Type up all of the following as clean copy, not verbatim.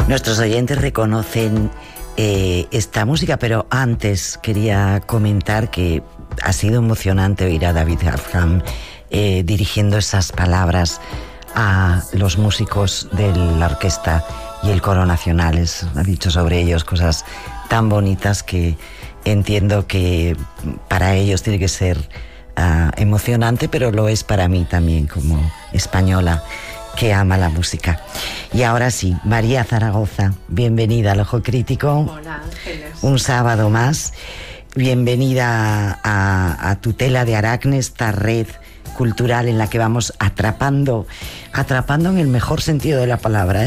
Nuestros oyentes reconocen esta música, pero antes quería comentar que ha sido emocionante oír a David Arkham dirigiendo esas palabras a los músicos de la orquesta y el coro nacionales. Ha dicho sobre ellos cosas tan bonitas que entiendo que para ellos tiene que ser emocionante, pero lo es para mí también como española que ama la música. Y ahora sí, María Zaragoza, bienvenida al Ojo Crítico. Hola, Ángeles. Un sábado más. Bienvenida a Tutela de Aracne, esta red cultural en la que vamos atrapando en el mejor sentido de la palabra,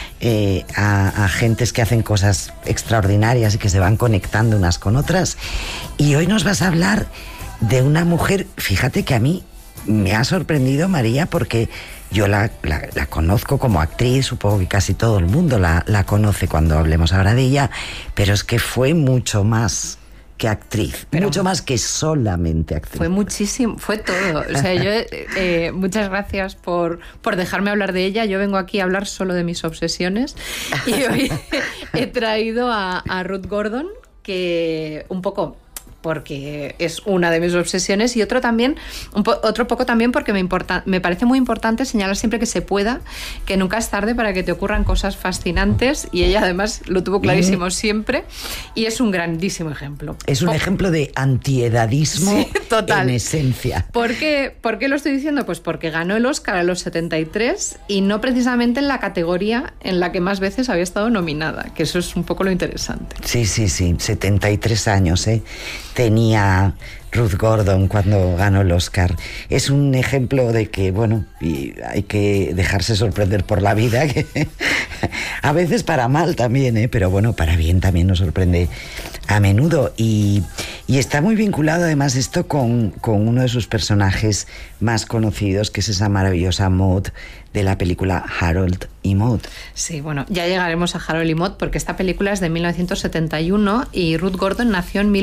a gentes que hacen cosas extraordinarias y que se van conectando unas con otras. Y hoy nos vas a hablar de una mujer, fíjate que a mí me ha sorprendido, María, porque yo la conozco como actriz, supongo que casi todo el mundo la conoce cuando hablemos ahora de ella, pero es que fue mucho más que actriz, pero mucho más que solamente actriz. Fue muchísimo, fue todo. O sea, yo muchas gracias por dejarme hablar de ella. Yo vengo aquí a hablar solo de mis obsesiones y hoy he traído a Ruth Gordon, que un poco porque es una de mis obsesiones, y otro poco también porque me parece muy importante señalar siempre que se pueda que nunca es tarde para que te ocurran cosas fascinantes, y ella además lo tuvo clarísimo siempre, y es un grandísimo ejemplo. Es un ejemplo de antiedadismo, sí, total, en esencia. ¿Por qué lo estoy diciendo? Pues porque ganó el Oscar a los 73 y no precisamente en la categoría en la que más veces había estado nominada, que eso es un poco lo interesante. Sí, 73 años, tenía Ruth Gordon cuando ganó el Oscar. Es un ejemplo de que, bueno, y hay que dejarse sorprender por la vida, que a veces para mal también, pero bueno, para bien también nos sorprende a menudo. Y está muy vinculado además esto con uno de sus personajes más conocidos, que es esa maravillosa Maud de la película Harold y Maude. Sí, bueno, ya llegaremos a Harold y Maude porque esta película es de 1971 y Ruth Gordon nació en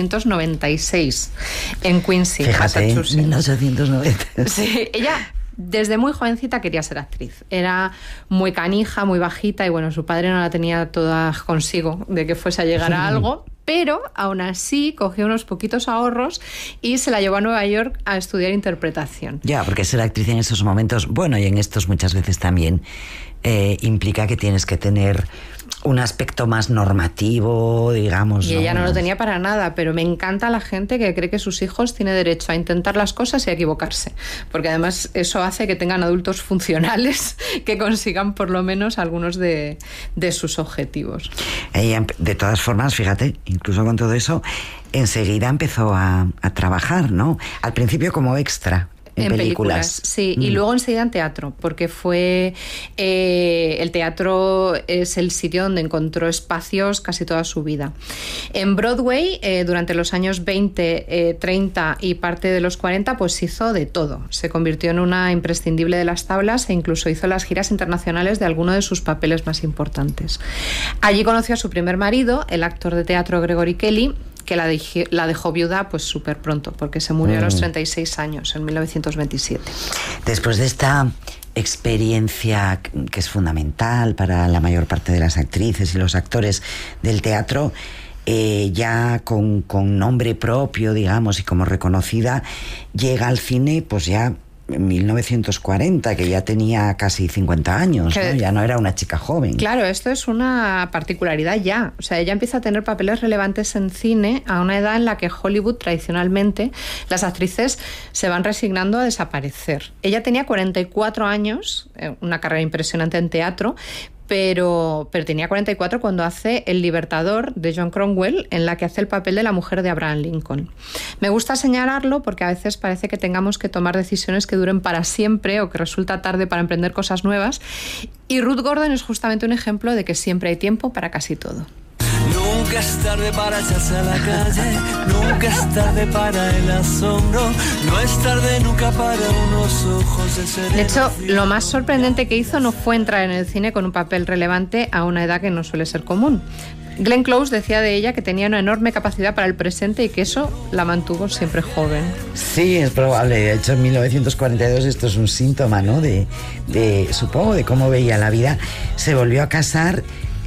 1896 en Quincy, Massachusetts. 1890. Sí, ella desde muy jovencita quería ser actriz. Era muy canija, muy bajita, y bueno, su padre no la tenía toda consigo de que fuese a llegar a algo. Pero aún así cogió unos poquitos ahorros y se la llevó a Nueva York a estudiar interpretación. Ya, porque ser actriz en esos momentos, bueno, y en estos muchas veces también, implica que tienes que tener un aspecto más normativo, digamos. Y ella no lo tenía para nada, pero me encanta la gente que cree que sus hijos tienen derecho a intentar las cosas y a equivocarse, porque además eso hace que tengan adultos funcionales que consigan por lo menos algunos de sus objetivos. Ella, de todas formas, fíjate, incluso con todo eso, enseguida empezó a trabajar, ¿no? Al principio como extra. En películas, sí, y luego enseguida en teatro, porque fue el teatro es el sitio donde encontró espacios casi toda su vida. En Broadway, durante los años 20, 30 y parte de los 40, pues hizo de todo. Se convirtió en una imprescindible de las tablas e incluso hizo las giras internacionales de alguno de sus papeles más importantes. Allí conoció a su primer marido, el actor de teatro Gregory Kelly, que la dejó viuda pues súper pronto, porque se murió a los 36 años, en 1927. Después de esta experiencia que es fundamental para la mayor parte de las actrices y los actores del teatro, ya con nombre propio, digamos, y como reconocida, llega al cine pues ya en 1940, que ya tenía casi 50 años, ¿no? Ya no era una chica joven. Claro, esto es una particularidad ya. O sea, ella empieza a tener papeles relevantes en cine a una edad en la que Hollywood, tradicionalmente, las actrices se van resignando a desaparecer. Ella tenía 44 años, una carrera impresionante en teatro, pero tenía 44 cuando hace El Libertador de John Cromwell, en la que hace el papel de la mujer de Abraham Lincoln. Me gusta señalarlo porque a veces parece que tengamos que tomar decisiones que duren para siempre o que resulta tarde para emprender cosas nuevas, y Ruth Gordon es justamente un ejemplo de que siempre hay tiempo para casi todo. Nunca Nunca es tarde para echarse a la calle, nunca es tarde para el asombro, no es tarde nunca para unos ojos de sereno. De hecho, lo más sorprendente que hizo no fue entrar en el cine con un papel relevante a una edad que no suele ser común. Glenn Close decía de ella que tenía una enorme capacidad para el presente y que eso la mantuvo siempre joven. Sí, es probable. De hecho, en 1942 esto es un síntoma, ¿no? De supongo, de cómo veía la vida. Se volvió a casar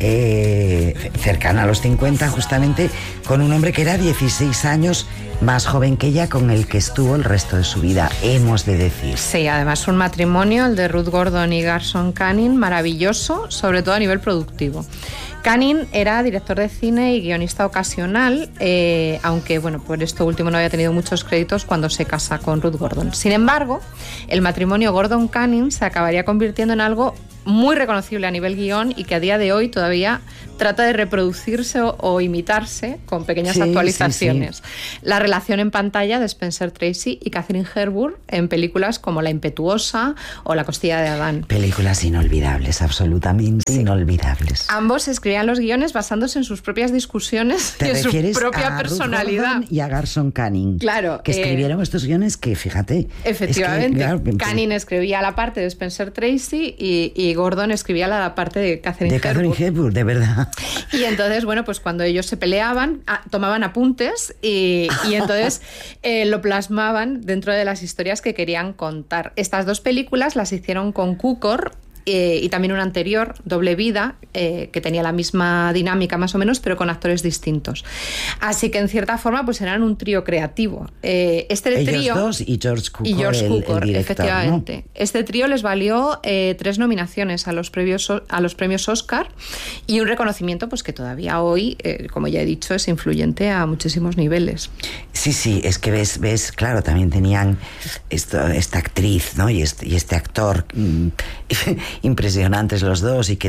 cercana a los 50, justamente, con un hombre que era 16 años más joven que ella, con el que estuvo el resto de su vida, hemos de decir. Sí, además un matrimonio, el de Ruth Gordon y Garson Kanin, maravilloso, sobre todo a nivel productivo. Kanin era director de cine y guionista ocasional, aunque bueno, por esto último no había tenido muchos créditos cuando se casa con Ruth Gordon. Sin embargo, el matrimonio Gordon-Kanin se acabaría convirtiendo en algo muy reconocible a nivel guión y que a día de hoy todavía trata de reproducirse o imitarse con pequeñas actualizaciones. Sí. La relación en pantalla de Spencer Tracy y Katharine Hepburn en películas como La impetuosa o La costilla de Adán. Películas inolvidables, absolutamente inolvidables. Ambos escribían los guiones basándose en sus propias discusiones y en su propia personalidad. Ruth Gordon y a Garson Kanin. Claro. Que escribieron estos guiones que, fíjate... Efectivamente. Es que, claro, Kanin escribía la parte de Spencer Tracy y Gordon escribía la parte de Katharine Hepburn. De Katharine Hepburn, de verdad. Y entonces, bueno, pues cuando ellos se peleaban, tomaban apuntes y entonces lo plasmaban dentro de las historias que querían contar. Estas dos películas las hicieron con Cukor y también una anterior, Doble Vida, que tenía la misma dinámica más o menos, pero con actores distintos. Así que en cierta forma pues eran un trío creativo. Ellos dos y George Cukor, el director, efectivamente. ¿no? Este trío les valió 3 nominaciones a los premios Oscar y un reconocimiento pues que todavía hoy, como ya he dicho, es influyente a muchísimos niveles. Sí, es que ves, claro, también tenían esta actriz, ¿no? y este actor impresionantes los dos y que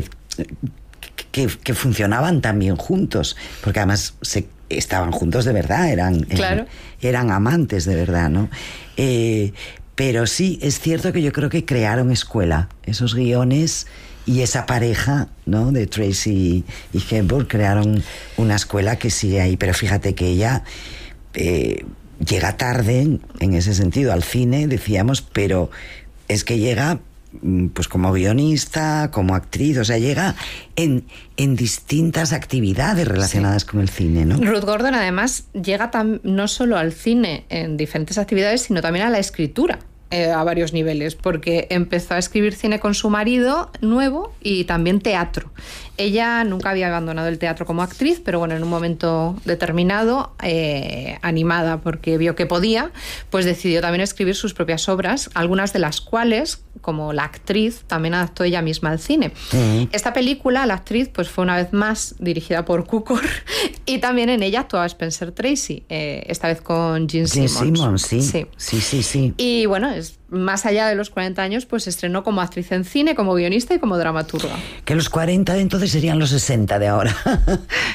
funcionaban tan bien juntos, porque además estaban juntos de verdad, eran amantes de verdad, ¿no? Pero sí, es cierto que yo creo que crearon escuela, esos guiones y esa pareja, ¿no? De Tracy y Hepburn crearon una escuela que sigue ahí, pero fíjate que ella llega tarde en ese sentido al cine, decíamos, pero es que llega pues como guionista, como actriz, o sea, llega en distintas actividades relacionadas con el cine, ¿no? Ruth Gordon además llega no solo al cine en diferentes actividades, sino también a la escritura. A varios niveles, porque empezó a escribir cine con su marido nuevo y también teatro. Ella nunca había abandonado el teatro como actriz, pero bueno, en un momento determinado, animada porque vio que podía, pues decidió también escribir sus propias obras, algunas de las cuales, como La actriz, también adaptó ella misma al cine. Uh-huh. Esta película, La actriz, pues fue una vez más dirigida por Cukor y también en ella actuaba Spencer Tracy, esta vez con Gene Simmons. Sí. Y bueno, más allá de los 40 años, pues se estrenó como actriz en cine, como guionista y como dramaturga. Que los 40 de entonces serían los 60 de ahora.